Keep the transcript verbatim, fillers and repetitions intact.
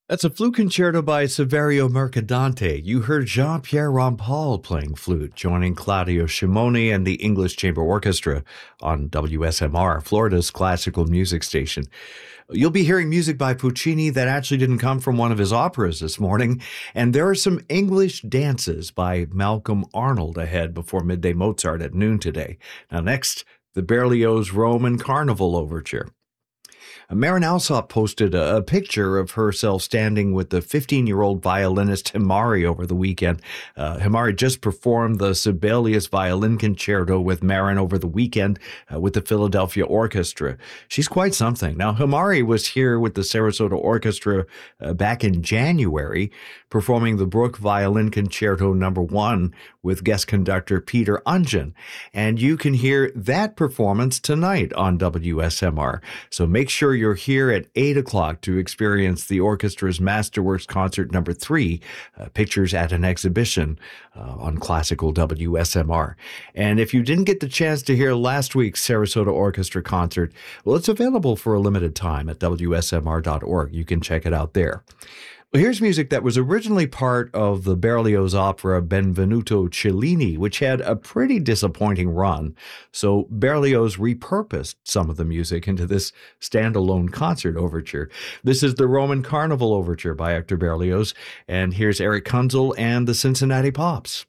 That's a flute concerto by Saverio Mercadante. You heard Jean-Pierre Rampal playing flute, joining Claudio Shimoni and the English Chamber Orchestra on W S M R, Florida's classical music station. You'll be hearing music by Puccini that actually didn't come from one of his operas this morning, and there are some English dances by Malcolm Arnold ahead before Midday Mozart at noon today. Now next, the Berlioz Roman Carnival Overture. Marin Alsop posted a, a picture of herself standing with the fifteen-year-old violinist Himari over the weekend. Uh, Himari just performed the Sibelius Violin Concerto with Marin over the weekend uh, with the Philadelphia Orchestra. She's quite something. Now, Himari was here with the Sarasota Orchestra uh, back in January, performing the Bruch Violin Concerto number one with guest conductor Peter Ungen. And you can hear that performance tonight on W S M R. So make sure you're here at eight o'clock to experience the orchestra's Masterworks Concert number three, uh, Pictures at an Exhibition uh, on classical W S M R. And if you didn't get the chance to hear last week's Sarasota Orchestra concert, well, it's available for a limited time at W S M R dot org. You can check it out there. Well, here's music that was originally part of the Berlioz opera Benvenuto Cellini, which had a pretty disappointing run. So Berlioz repurposed some of the music into this standalone concert overture. This is the Roman Carnival Overture by Hector Berlioz, and here's Eric Kunzel and the Cincinnati Pops.